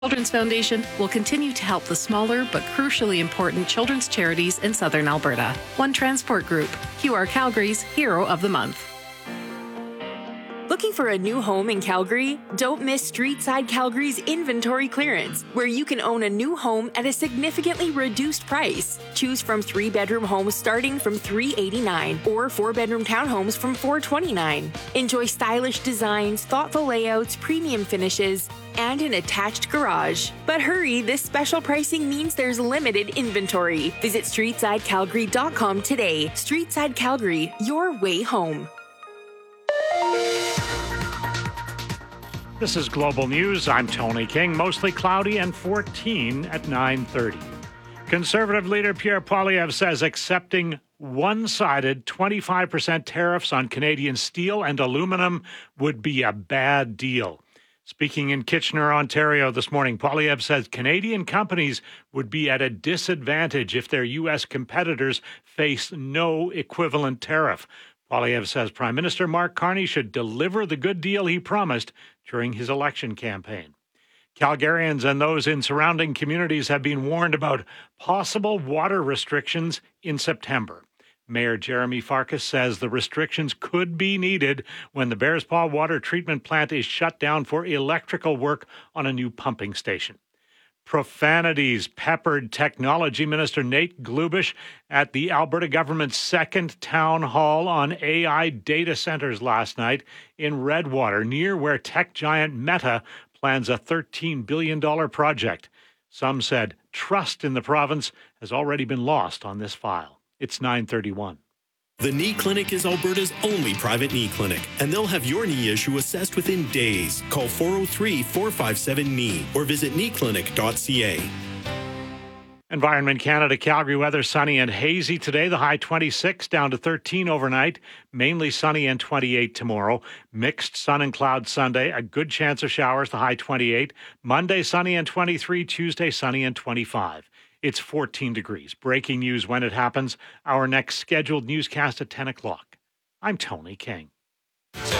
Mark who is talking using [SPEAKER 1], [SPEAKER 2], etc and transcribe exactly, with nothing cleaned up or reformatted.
[SPEAKER 1] Children's Foundation will continue to help the smaller but crucially important children's charities in southern Alberta. One Transport Group, Q R Calgary's Hero of the Month.
[SPEAKER 2] Looking for a new home in Calgary? Don't miss Streetside Calgary's inventory clearance, where you can own a new home at a significantly reduced price. Choose from three-bedroom homes starting from three hundred eighty-nine dollars or four-bedroom townhomes from four hundred twenty-nine dollars. Enjoy stylish designs, thoughtful layouts, premium finishes, and an attached garage. But hurry, this special pricing means there's limited inventory. Visit streetside calgary dot com today. Streetside Calgary, your way home.
[SPEAKER 3] This is Global News. I'm Tony King. Mostly cloudy and fourteen at nine thirty. Conservative leader Pierre Poilievre says accepting one-sided twenty-five percent tariffs on Canadian steel and aluminum would be a bad deal. Speaking in Kitchener, Ontario this morning, Poilievre says Canadian companies would be at a disadvantage if their U S competitors face no equivalent tariff. Poilievre says Prime Minister Mark Carney should deliver the good deal he promised during his election campaign. Calgarians and those in surrounding communities have been warned about possible water restrictions in September. Mayor Jeremy Farkas says the restrictions could be needed when the Bearspaw Water Treatment Plant is shut down for electrical work on a new pumping station. Profanities peppered Technology Minister Nate Glubish at the Alberta government's second town hall on A I data centers last night in Redwater, near where tech giant Meta plans a thirteen billion dollars project. Some said trust in the province has already been lost on this file. It's nine thirty-one.
[SPEAKER 4] The Knee Clinic is Alberta's only private knee clinic, and they'll have your knee issue assessed within days. Call four oh three, four five seven, K N E E or visit knee clinic dot c a.
[SPEAKER 3] Environment Canada, Calgary weather sunny and hazy today. The high twenty-six, down to thirteen overnight. Mainly sunny and twenty-eight tomorrow. Mixed sun and cloud Sunday. A good chance of showers, the high twenty-eight. Monday sunny and twenty-three. Tuesday sunny and twenty-five. It's fourteen degrees. Breaking news when it happens. Our next scheduled newscast at ten o'clock. I'm Tony King.